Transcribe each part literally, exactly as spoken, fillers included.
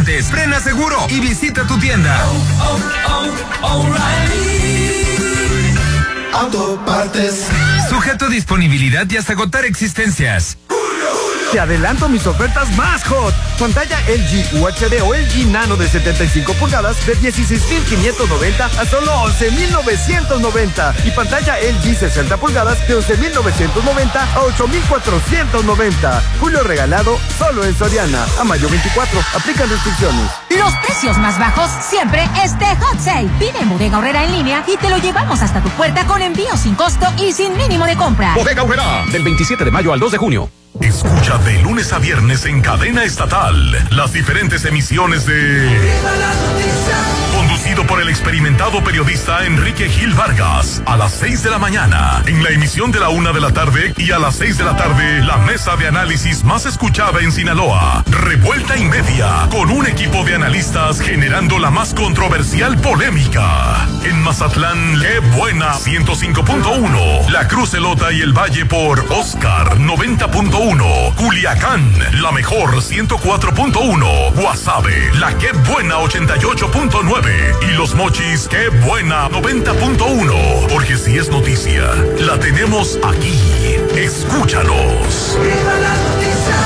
llantes, frena seguro y visita tu tienda. Oh, oh, oh, O'Reilly Auto Partes. Sujeto a disponibilidad y hasta agotar existencias. Te adelanto mis ofertas más hot. Pantalla L G U H D o L G Nano de setenta y cinco pulgadas de dieciséis mil quinientos noventa a solo once mil novecientos noventa. Y pantalla L G sesenta pulgadas de once mil novecientos noventa a ocho mil cuatrocientos noventa. Julio regalado solo en Soriana. A mayo veinticuatro. Aplican restricciones. Los precios más bajos siempre es de Hot Sale. Pide en Bodega Aurrera en línea y te lo llevamos hasta tu puerta con envío sin costo y sin mínimo de compra. Bodega Aurrera, del veintisiete de mayo al dos de junio. Escucha de lunes a viernes en cadena estatal las diferentes emisiones de Conducido por el experimentado periodista Enrique Gil Vargas a las seis de la mañana, en la emisión de la una de la tarde, y a las seis de la tarde la mesa de análisis más escuchada en Sinaloa, Revuelta y Media, con un equipo de analistas generando la más controversial polémica. En Mazatlán, Qué Buena ciento cinco punto uno, La Cruz Elota y el Valle por Oscar noventa punto uno, Culiacán, La Mejor ciento cuatro punto uno, Guasave, La Qué Buena ochenta y ocho punto nueve y Los Mochis, Qué Buena noventa punto uno, porque si es noticia, la tenemos aquí. Escúchanos. ¡Viva la noticia!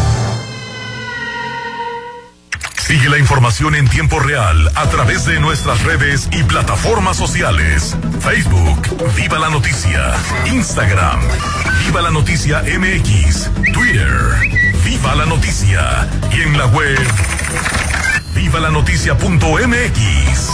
Sigue la información en tiempo real a través de nuestras redes y plataformas sociales. Facebook, Viva la Noticia. Instagram, Viva la Noticia M X. Twitter, Viva la Noticia. Y en la web, viva la noticia punto m x.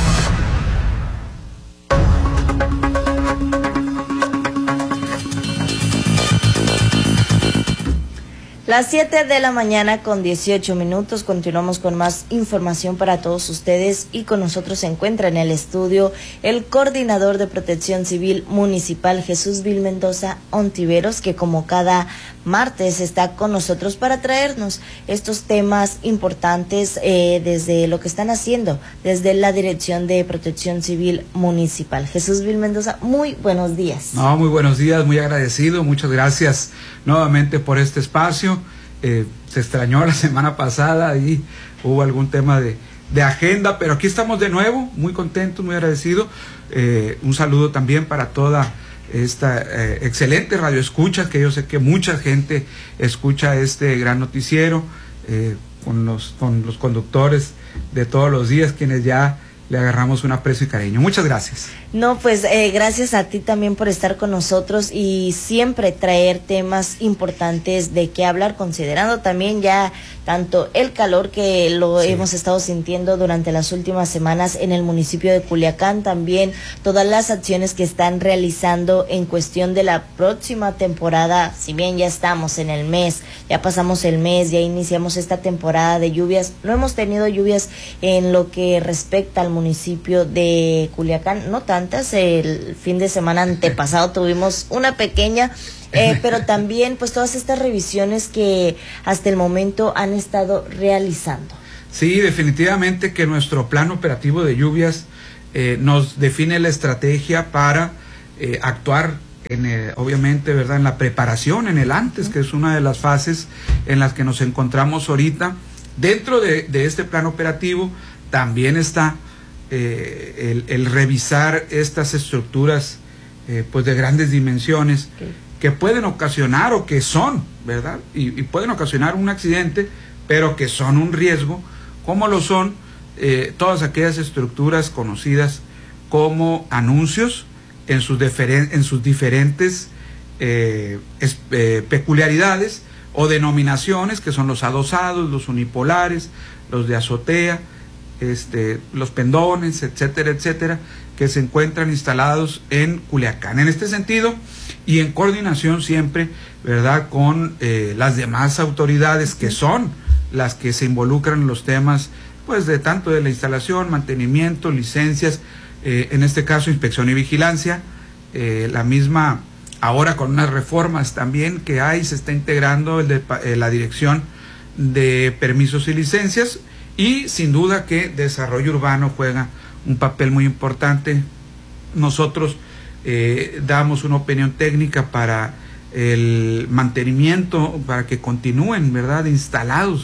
Las siete de la mañana con dieciocho minutos, continuamos con más información para todos ustedes y con nosotros se encuentra en el estudio el coordinador de Protección Civil Municipal, Jesús Vil Mendoza Ontiveros, que como cada martes está con nosotros para traernos estos temas importantes eh, desde lo que están haciendo desde la Dirección de Protección Civil Municipal. Jesús Vil Mendoza, muy buenos días. No, muy buenos días, muy agradecido, muchas gracias nuevamente por este espacio. Eh, se extrañó la semana pasada y hubo algún tema de, de agenda, pero aquí estamos de nuevo, muy contentos, muy agradecidos. Eh, un saludo también para toda esta eh, excelente radio escucha, que yo sé que mucha gente escucha este gran noticiero, eh, con los, con los conductores de todos los días, quienes ya le agarramos un aprecio y cariño. Muchas gracias. No, pues eh, gracias a ti también por estar con nosotros y siempre traer temas importantes de qué hablar, considerando también ya tanto el calor que lo sí. hemos estado sintiendo durante las últimas semanas en el municipio de Culiacán, también todas las acciones que están realizando en cuestión de la próxima temporada, si bien ya estamos en el mes, ya pasamos el mes, ya iniciamos esta temporada de lluvias, no hemos tenido lluvias en lo que respecta al municipio de Culiacán, no tantas, el fin de semana antepasado tuvimos una pequeña, eh, pero también pues todas estas revisiones que hasta el momento han estado realizando. Sí, definitivamente que nuestro plan operativo de lluvias eh, nos define la estrategia para eh, actuar en el, obviamente, ¿verdad?, en la preparación, en el antes, uh-huh. que es una de las fases en las que nos encontramos ahorita. Dentro de, de este plan operativo también está Eh, el, el revisar estas estructuras eh, pues de grandes dimensiones okay. que pueden ocasionar o que son, ¿verdad? Y, y pueden ocasionar un accidente, pero que son un riesgo, como lo son eh, todas aquellas estructuras conocidas como anuncios en sus, deferen- en sus diferentes eh, es, eh, peculiaridades o denominaciones, que son los adosados, los unipolares, los de azotea, Este, los pendones, etcétera, etcétera, que se encuentran instalados en Culiacán. En este sentido, y en coordinación siempre, ¿verdad?, con eh, las demás autoridades que son las que se involucran en los temas, pues, de tanto de la instalación, mantenimiento, licencias, eh, en este caso, inspección y vigilancia, eh, la misma, ahora con unas reformas también que hay, se está integrando el de, eh, la dirección de permisos y licencias. Y sin duda que desarrollo urbano juega un papel muy importante. Nosotros eh, damos una opinión técnica para el mantenimiento, para que continúen, ¿verdad?, instalados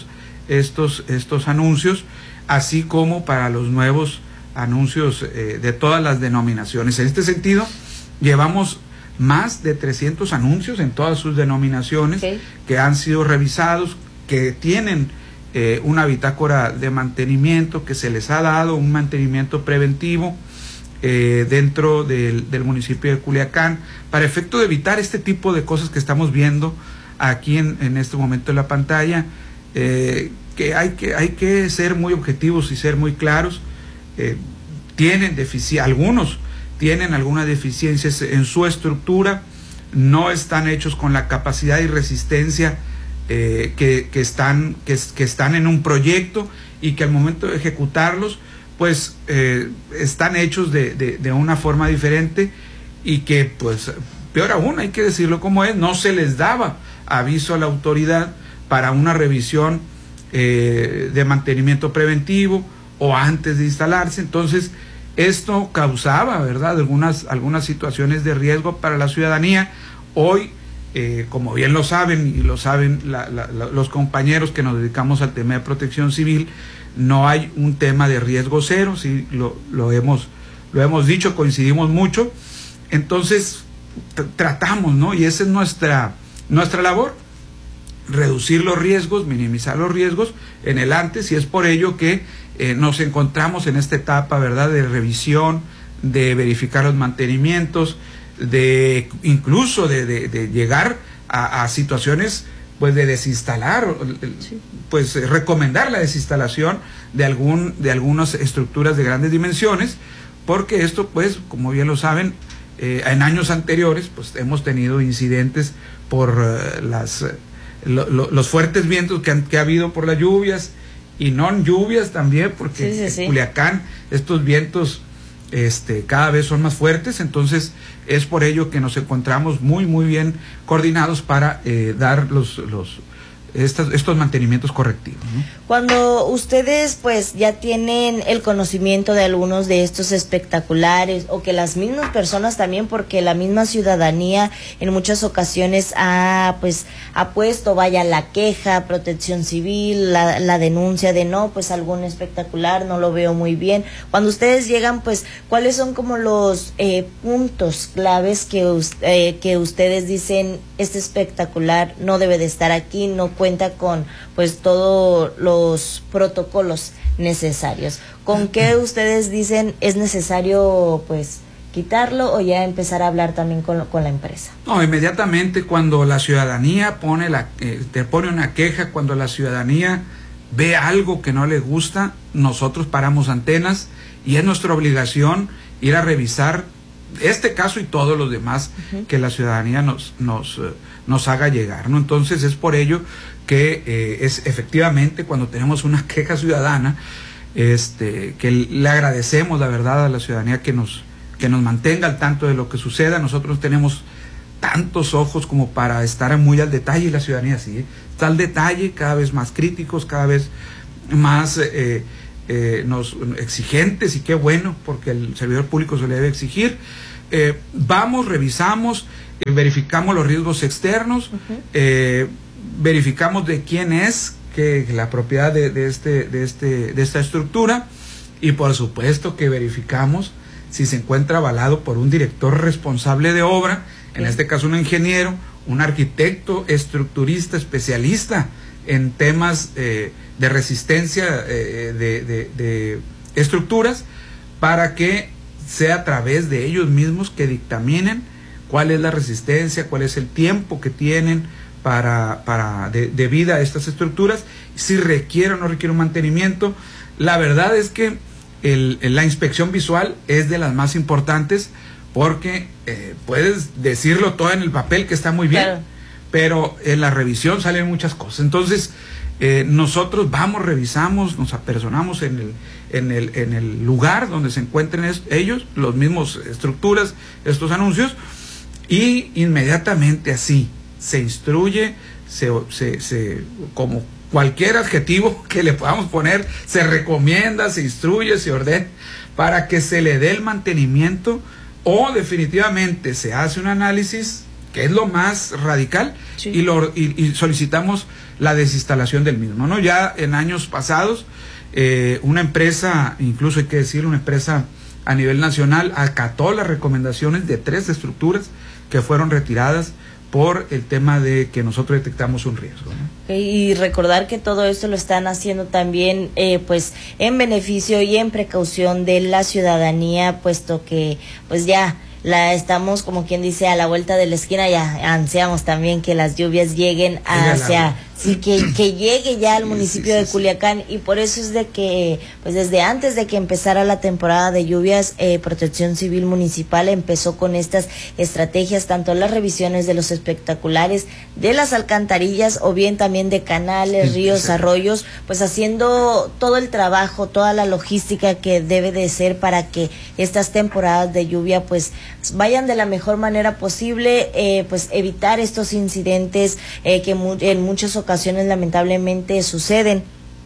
estos, estos anuncios, así como para los nuevos anuncios eh, de todas las denominaciones. En este sentido, llevamos más de trescientos anuncios en todas sus denominaciones, okay, que han sido revisados, que tienen eh, una bitácora de mantenimiento, que se les ha dado un mantenimiento preventivo eh, dentro del, del municipio de Culiacán, para efecto de evitar este tipo de cosas que estamos viendo aquí en, en este momento en la pantalla, eh, que hay que hay que ser muy objetivos y ser muy claros. Eh, tienen deficiencias, algunos tienen algunas deficiencias en su estructura, no están hechos con la capacidad y resistencia eh, que, que, están, que, que están en un proyecto, y que al momento de ejecutarlos, pues eh, están hechos de, de, de una forma diferente, y que, pues, peor aún, hay que decirlo como es, no se les daba aviso a la autoridad para una revisión eh, de mantenimiento preventivo o antes de instalarse. Entonces, esto causaba, ¿verdad?, algunas, algunas situaciones de riesgo para la ciudadanía. Hoy, eh, como bien lo saben, y lo saben la, la, la, los compañeros que nos dedicamos al tema de protección civil, no hay un tema de riesgo cero, sí, lo, lo, hemos, lo hemos dicho, coincidimos mucho. Entonces, tratamos, ¿no? Y esa es nuestra, nuestra labor, reducir los riesgos, minimizar los riesgos en el antes, y es por ello que Eh, nos encontramos en esta etapa, ¿verdad?, de revisión, de verificar los mantenimientos, de incluso de, de, de llegar a, a situaciones, pues, de desinstalar, sí, pues recomendar la desinstalación de algún de algunas estructuras de grandes dimensiones, porque esto, pues, como bien lo saben, eh, en años anteriores, pues, hemos tenido incidentes por uh, las uh, lo, lo, los fuertes vientos que, han, que ha habido por las lluvias, y no lluvias también, porque sí, sí, sí. en Culiacán estos vientos este, cada vez son más fuertes. Entonces es por ello que nos encontramos muy muy bien coordinados para eh, dar los, los estos, estos mantenimientos correctivos, ¿no? Cuando ustedes pues ya tienen el conocimiento de algunos de estos espectaculares, o que las mismas personas también, porque la misma ciudadanía en muchas ocasiones ha pues ha puesto, vaya, la queja, protección civil, la, la denuncia de no, pues algún espectacular no lo veo muy bien. Cuando ustedes llegan, pues, ¿cuáles son como los eh, puntos claves que, eh, que ustedes dicen, este espectacular no debe de estar aquí, no cuenta con pues todos los protocolos necesarios? ¿Con qué ustedes dicen es necesario pues quitarlo, o ya empezar a hablar también con, con la empresa? No, inmediatamente cuando la ciudadanía pone la eh, te pone una queja, cuando la ciudadanía ve algo que no le gusta, nosotros paramos antenas, y es nuestra obligación ir a revisar este caso y todos los demás uh-huh. que la ciudadanía nos nos uh, nos haga llegar, ¿no? Entonces es por ello que eh, es efectivamente cuando tenemos una queja ciudadana, este, que le agradecemos la verdad a la ciudadanía que nos que nos mantenga al tanto de lo que suceda. Nosotros tenemos tantos ojos como para estar muy al detalle, y la ciudadanía sí, ¿eh? está al detalle, cada vez más críticos, cada vez más eh, eh, nos exigentes, y qué bueno, porque el servidor público se le debe exigir. Eh, vamos, revisamos, eh, verificamos los riesgos externos, uh-huh. eh, verificamos de quién es que la propiedad de, de este de este de esta estructura, y por supuesto que verificamos si se encuentra avalado por un director responsable de obra, en sí. este caso un ingeniero, un arquitecto, estructurista, especialista en temas eh, de resistencia eh, de, de, de estructuras, para que sea a través de ellos mismos que dictaminen cuál es la resistencia, cuál es el tiempo que tienen para, para de, de vida a estas estructuras, si requiere o no requiere un mantenimiento. La verdad es que el, la inspección visual es de las más importantes, porque eh, puedes decirlo todo en el papel que está muy bien, claro, pero en la revisión salen muchas cosas. Entonces eh, nosotros vamos, revisamos, nos apersonamos en el, en el, en el lugar donde se encuentren es, ellos, los mismos estructuras, estos anuncios, y inmediatamente así se instruye, se, se, se, como cualquier adjetivo que le podamos poner, se recomienda, se instruye, se ordena, para que se le dé el mantenimiento, o definitivamente se hace un análisis que es lo más radical, sí. y, lo, y, y solicitamos la desinstalación del mismo, ¿no? Ya en años pasados, eh, una empresa, incluso hay que decir, una empresa a nivel nacional, acató las recomendaciones de tres estructuras que fueron retiradas por el tema de que nosotros detectamos un riesgo, ¿no? Y recordar que todo esto lo están haciendo también eh, pues en beneficio y en precaución de la ciudadanía, puesto que pues ya la estamos, como quien dice, a la vuelta de la esquina. Ya ansiamos también que las lluvias lleguen hacia, sí, que, que llegue ya al municipio sí, sí, de Culiacán, sí. Y por eso es de que, pues desde antes de que empezara la temporada de lluvias, eh, Protección Civil Municipal empezó con estas estrategias, tanto las revisiones de los espectaculares, de las alcantarillas, o bien también de canales, sí, ríos, sí. arroyos, pues haciendo todo el trabajo, toda la logística que debe de ser para que estas temporadas de lluvia pues vayan de la mejor manera posible, eh, pues evitar estos incidentes eh, que mu en muchas ocasiones lamentablemente suceden.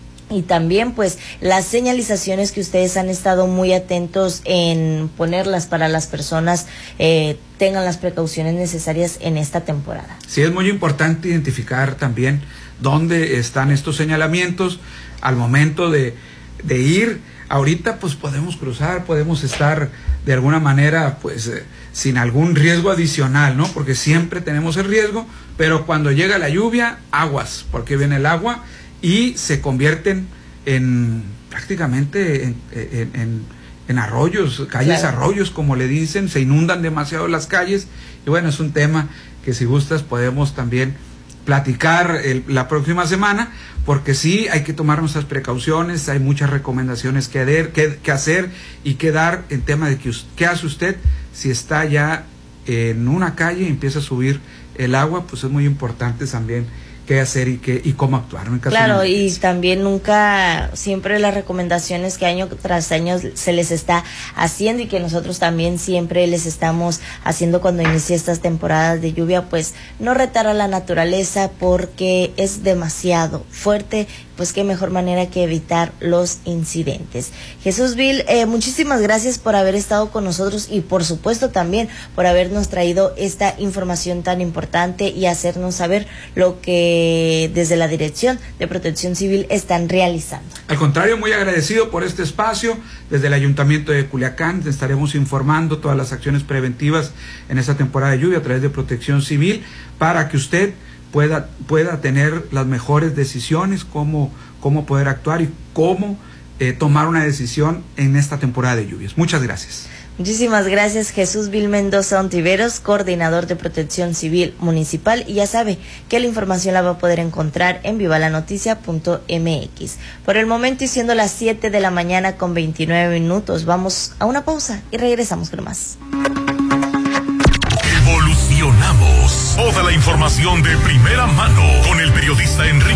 Y también pues las señalizaciones que ustedes han estado muy atentos en ponerlas para las personas eh, tengan las precauciones necesarias en esta temporada. Sí, es muy importante identificar también dónde están estos señalamientos al momento de, de ir. Ahorita pues podemos cruzar, podemos estar de alguna manera pues eh, sin algún riesgo adicional, ¿no? Porque siempre tenemos el riesgo, pero cuando llega la lluvia, aguas, porque viene el agua y se convierten en prácticamente en, en, en, en arroyos, calles claro. arroyos como le dicen, se inundan demasiado las calles, y bueno, es un tema que si gustas podemos también platicar el, la próxima semana, porque sí hay que tomar nuestras precauciones, hay muchas recomendaciones que, hacer, que, que hacer y que dar en tema de que, qué hace usted si está ya en una calle y empieza a subir el agua, pues es muy importante también qué hacer y qué y cómo actuar, ¿no? En caso claro, de y también nunca, siempre las recomendaciones que año tras año se les está haciendo, y que nosotros también siempre les estamos haciendo cuando inicia estas temporadas de lluvia, pues no retar a la naturaleza, porque es demasiado fuerte, pues qué mejor manera que evitar los incidentes. Jesús Vil, eh, muchísimas gracias por haber estado con nosotros, y por supuesto también por habernos traído esta información tan importante y hacernos saber lo que desde la Dirección de Protección Civil están realizando. Al contrario, muy agradecido por este espacio. Desde el Ayuntamiento de Culiacán estaremos informando todas las acciones preventivas en esta temporada de lluvia a través de Protección Civil, para que usted pueda, pueda tener las mejores decisiones, cómo, cómo poder actuar y cómo eh, tomar una decisión en esta temporada de lluvias. Muchas gracias. Muchísimas gracias, Jesús Vil Mendoza Ontiveros, coordinador de Protección Civil Municipal, y ya sabe que la información la va a poder encontrar en vivalanoticia punto m x. Por el momento, y siendo las siete de la mañana con veintinueve minutos, vamos a una pausa y regresamos con más. Evolucionamos. Toda la información de primera mano con el periodista Enrique